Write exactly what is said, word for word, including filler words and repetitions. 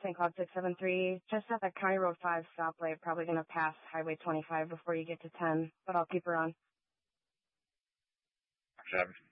Saint Cloud six seven three, just at that County Road five stoplight, probably going to pass Highway twenty-five before you get to ten, but I'll keep her on. seven.